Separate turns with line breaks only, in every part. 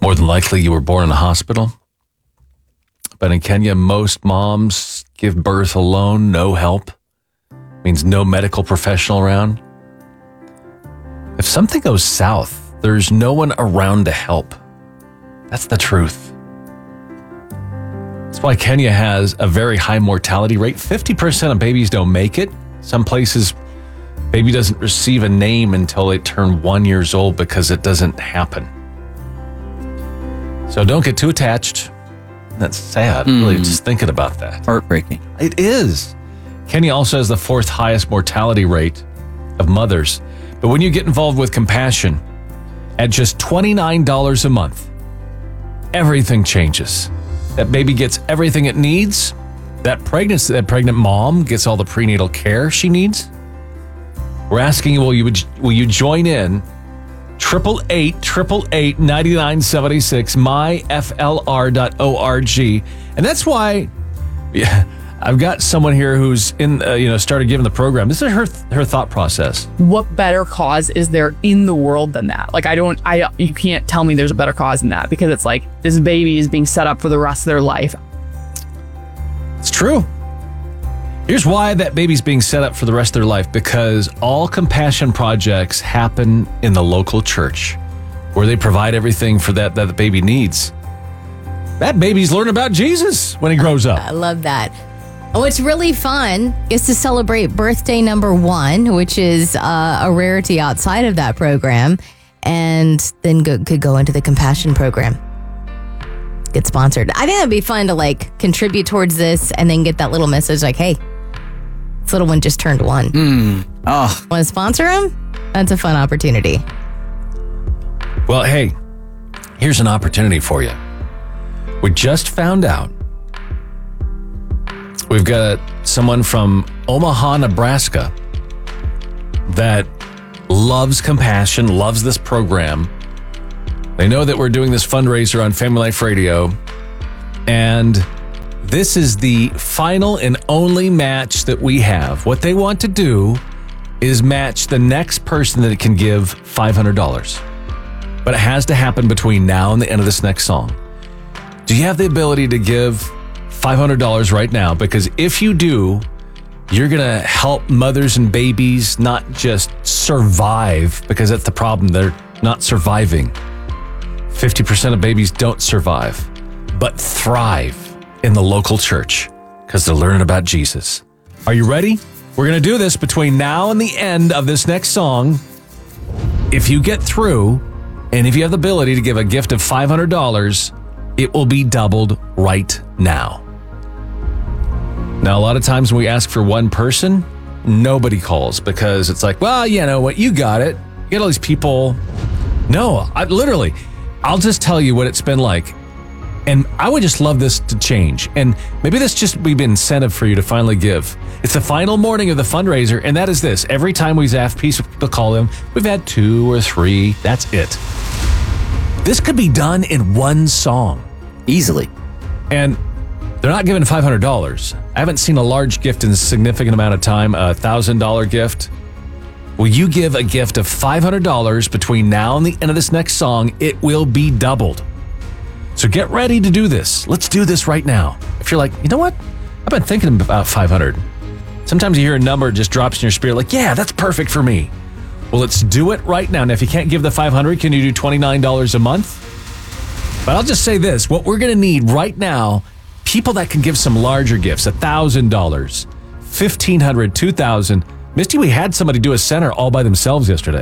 More than likely, you were born in a hospital. But in Kenya, most moms give birth alone, no help. Means no medical professional around. If something goes south, there's no one around to help. That's the truth. That's why Kenya has a very high mortality rate. 50% of babies don't make it. Some places, baby doesn't receive a name until they turn 1 year old because it doesn't happen. So don't get too attached. That's sad, really, just thinking about that.
Heartbreaking.
It is. Kenya also has the fourth highest mortality rate of mothers. But when you get involved with Compassion, at just $29 a month, everything changes. That baby gets everything it needs. That pregnant mom gets all the prenatal care she needs. We're asking you, will you join in? 888-888-9976, myflr.org. And that's why I've got someone here who's started giving the program. This is her thought process.
What better cause is there in the world than that? Like, you can't tell me there's a better cause than that, because it's like this baby is being set up for the rest of their life.
It's true. Here's why that baby's being set up for the rest of their life. Because all Compassion projects happen in the local church, where they provide everything for that the baby needs. That baby's learning about Jesus when he grows up.
I love that. What's really fun is to celebrate birthday number 1, which is a rarity outside of that program, and then could go into the Compassion program. Get sponsored. I think that'd be fun to contribute towards this and then get that little message like, hey, this little one just turned 1. Want to sponsor him? That's a fun opportunity.
Well, hey, here's an opportunity for you. We just found out we've got someone from Omaha, Nebraska that loves Compassion, loves this program. They know that we're doing this fundraiser on Family Life Radio, and this is the final and only match that we have. What they want to do is match the next person that can give $500. But it has to happen between now and the end of this next song. Do you have the ability to give $500 right now? Because if you do, you're going to help mothers and babies not just survive, because that's the problem. They're not surviving. 50% of babies don't survive, but thrive in the local church because they're learning about Jesus. Are you ready? We're going to do this between now and the end of this next song. If you get through, and if you have the ability to give a gift of $500, it will be doubled right now. Now, a lot of times when we ask for one person, nobody calls because it's like, well, you know what? You got it. You got all these people. No, I'll just tell you what it's been like. And I would just love this to change. And maybe this just be an incentive for you to finally give. It's the final morning of the fundraiser, and that is this. Every time we've asked people to call them, we've had 2 or 3. That's it. This could be done in one song.
Easily.
And they're not giving $500. I haven't seen a large gift in a significant amount of time, a $1,000 gift. Will you give a gift of $500 between now and the end of this next song? It will be doubled. So get ready to do this. Let's do this right now. If you're like, you know what? I've been thinking about 500. Sometimes you hear a number, it just drops in your spirit like, yeah, that's perfect for me. Well, let's do it right now. Now, if you can't give the 500, can you do $29 a month? But I'll just say this. What we're going to need right now, people that can give some larger gifts, $1,000, $1,500, $2,000. Misty, we had somebody do a center all by themselves yesterday.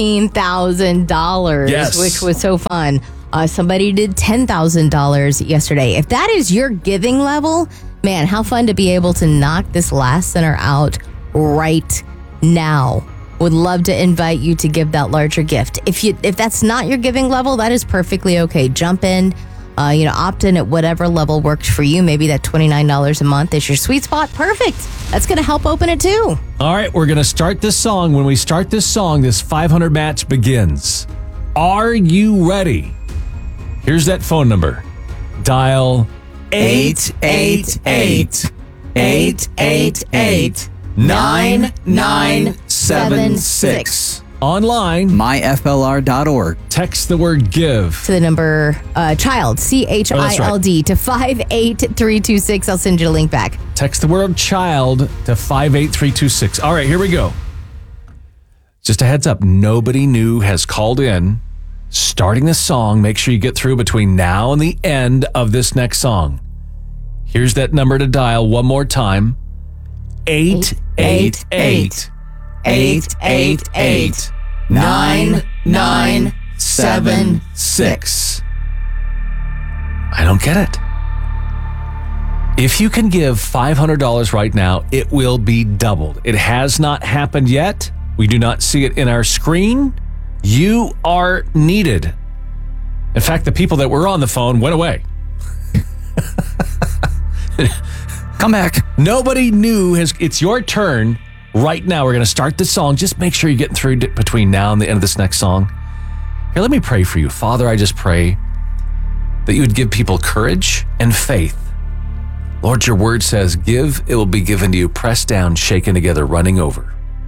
$15,000,
yes,
which was so fun. Somebody did $10,000 yesterday. If that is your giving level, man, how fun to be able to knock this last center out right now. Would love to invite you to give that larger gift. If that's not your giving level, that is perfectly okay. Jump in, opt in at whatever level works for you. Maybe that $29 a month is your sweet spot. Perfect. That's going to help open it too.
All right, we're going to start this song. When we start this song, this 500 match begins. Are you ready? Here's that phone number. Dial 888-888-9976. Online,
myflr.org.
text the word give.
To the number child, CHILD, to 58326. I'll send you a link back.
Text the word child to 58326. All right, here we go. Just a heads up, nobody new has called in. Starting the song, make sure you get through between now and the end of this next song. Here's that number to dial one more time. 888-9976. I don't get it. If you can give $500 right now, it will be doubled. It has not happened yet. We do not see it in our screen. You are needed. In fact, the people that were on the phone went away.
Come back.
Nobody new has. It's your turn right now. We're going to start the song. Just make sure you're getting through between now and the end of this next song. Here, let me pray for you. Father, I just pray that you would give people courage and faith. Lord, your word says, give, it will be given to you, pressed down, shaken together, running over.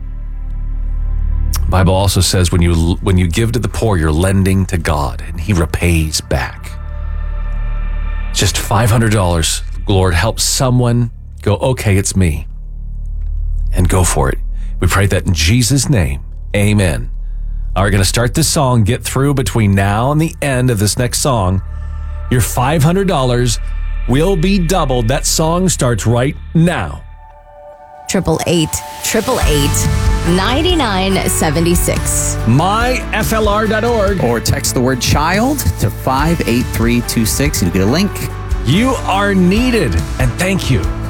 The Bible also says when you give to the poor, you're lending to God, and he repays back. Just $500. Lord, help someone go, okay, it's me, and go for it. We pray that in Jesus' name. Amen. All right, we're going to start this song, get through between now and the end of this next song. Your $500 will be doubled. That song starts right now.
888-888-9976.
myflr.org.
Or text the word child to 58326. You get a link.
You are needed, and thank you.